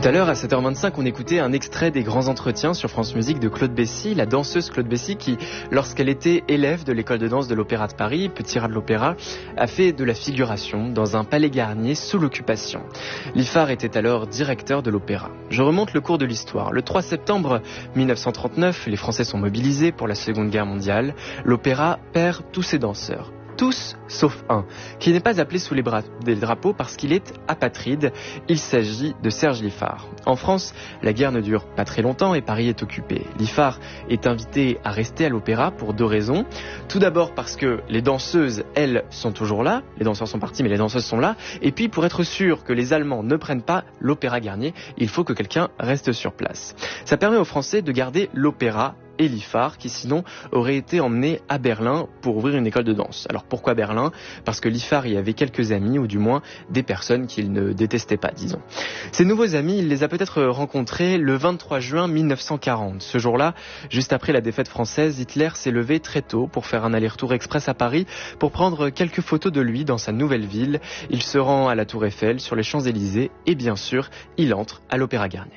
Tout à l'heure, à 7h25, on écoutait un extrait des grands entretiens sur France Musique de Claude Bessy, la danseuse Claude Bessy qui, lorsqu'elle était élève de l'école de danse de l'Opéra de Paris, petit rat de l'Opéra, a fait de la figuration dans un palais Garnier sous l'occupation. Liffard était alors directeur de l'Opéra. Je remonte le cours de l'histoire. Le 3 septembre 1939, les Français sont mobilisés pour la Seconde Guerre mondiale. L'Opéra perd tous ses danseurs. Tous, sauf un, qui n'est pas appelé sous les drapeaux parce qu'il est apatride. Il s'agit de Serge Liffard. En France, la guerre ne dure pas très longtemps et Paris est occupé. Liffard est invité à rester à l'opéra pour deux raisons. Tout d'abord parce que les danseuses, elles, sont toujours là. Les danseurs sont partis, mais les danseuses sont là. Et puis, pour être sûr que les Allemands ne prennent pas l'Opéra Garnier, il faut que quelqu'un reste sur place. Ça permet aux Français de garder l'opéra et Liffard, qui sinon aurait été emmené à Berlin pour ouvrir une école de danse. Alors pourquoi Berlin ? Parce que Liffard y avait quelques amis, ou du moins des personnes qu'il ne détestait pas, disons. Ces nouveaux amis, il les a peut-être rencontrés le 23 juin 1940. Ce jour-là, juste après la défaite française, Hitler s'est levé très tôt pour faire un aller-retour express à Paris pour prendre quelques photos de lui dans sa nouvelle ville. Il se rend à la Tour Eiffel, sur les Champs-Élysées, et bien sûr, il entre à l'Opéra Garnier.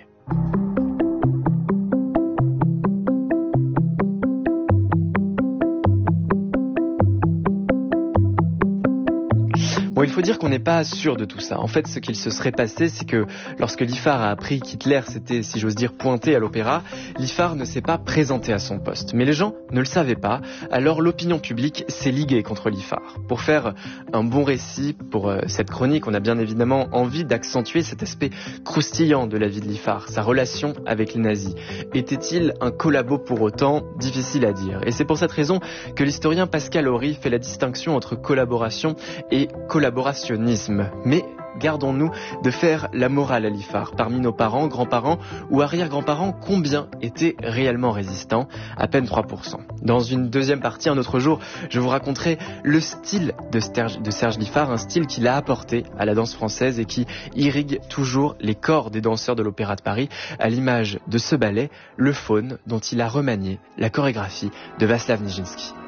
Bon, il faut dire qu'on n'est pas sûr de tout ça. En fait, ce qu'il se serait passé, c'est que lorsque Liffard a appris qu'Hitler s'était, si j'ose dire, pointé à l'opéra, Liffard ne s'est pas présenté à son poste. Mais les gens ne le savaient pas, alors l'opinion publique s'est liguée contre Liffard. Pour faire un bon récit pour cette chronique, on a bien évidemment envie d'accentuer cet aspect croustillant de la vie de Liffard, sa relation avec les nazis. Était-il un collabo pour autant ? Difficile à dire. Et c'est pour cette raison que l'historien Pascal Horry fait la distinction entre collaboration et collaborationnisme. Mais gardons-nous de faire la morale à Liffard. Parmi nos parents, grands-parents ou arrière-grands-parents, combien étaient réellement résistants ? À peine 3%. Dans une deuxième partie, un autre jour, je vous raconterai le style de Serge Liffard, un style qu'il a apporté à la danse française et qui irrigue toujours les corps des danseurs de l'Opéra de Paris, à l'image de ce ballet, Le Faune, dont il a remanié la chorégraphie de Václav Nijinsky.